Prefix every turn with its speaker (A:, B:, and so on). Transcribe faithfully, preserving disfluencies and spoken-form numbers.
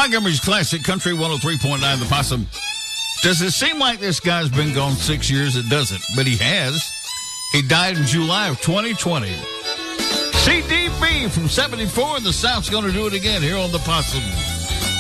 A: Montgomery's Classic Country one oh three point nine The Possum. Does it seem like this guy's been gone six years? It doesn't, but he has. He died in July of twenty twenty. C D B from seventy-four, the South's going to do it again here on The Possum.